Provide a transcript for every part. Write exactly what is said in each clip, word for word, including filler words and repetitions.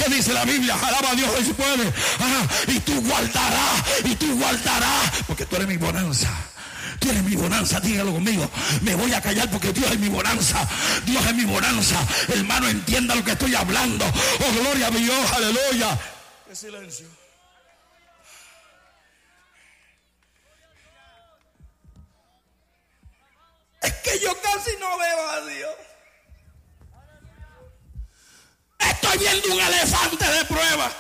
¿Qué dice la Biblia? Alaba a Dios si puede. Ah, y tú guardarás, y tú guardarás, porque tú eres mi bonanza. Tú eres mi bonanza, dígalo conmigo. Me voy a callar porque Dios es mi bonanza. Dios es mi bonanza. Hermano, entienda lo que estoy hablando. Oh, gloria a Dios, aleluya. Qué silencio. Es que yo casi no veo a Dios. Estoy viendo un elefante de prueba.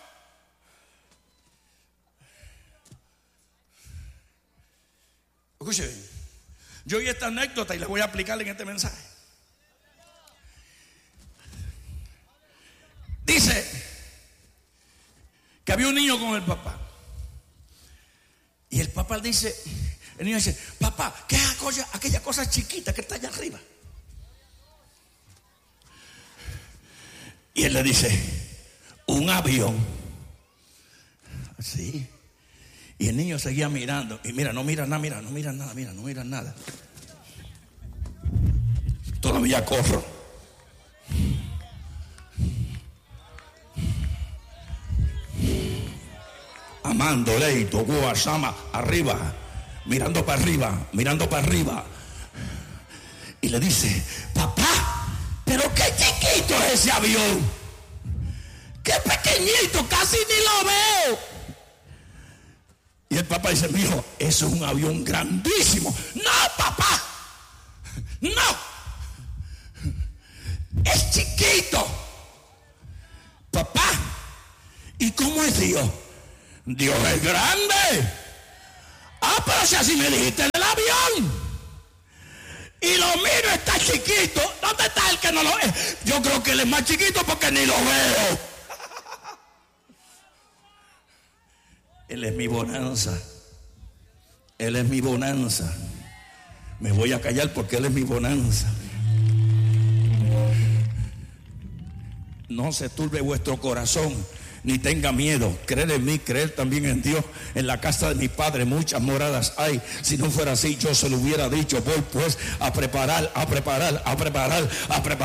Escuche bien. Yo oí esta anécdota y la voy a aplicar en este mensaje. Dice que había un niño con el papá. Y el papá dice, el niño dice, papá, ¿qué es aquella, aquella cosa chiquita que está allá arriba? Y él le dice, un avión. Así. Y el niño seguía mirando. Y mira, no mira nada, mira, no mira nada, mira, no mira nada. Todavía corro. Amando, leito, guasama, arriba. Mirando para arriba, mirando para arriba. Y le dice, papá, pero qué chiquito es ese avión. Qué pequeñito, casi ni lo veo. Y el papá dice, mi hijo, eso es un avión grandísimo. No, papá, no, es chiquito. Papá, ¿y cómo es Dios? Dios es grande. Ah, pero si así me dijiste del avión. Y lo miro, está chiquito. ¿Dónde está el que no lo ve? Yo creo que él es más chiquito porque ni lo veo. Él es mi bonanza. Él es mi bonanza. Me voy a callar porque Él es mi bonanza. No se turbe vuestro corazón, ni tenga miedo. Creed en mí, creed también en Dios. En la casa de mi Padre muchas moradas hay. Si no fuera así, yo se lo hubiera dicho. Voy pues a preparar, a preparar, a preparar, a preparar.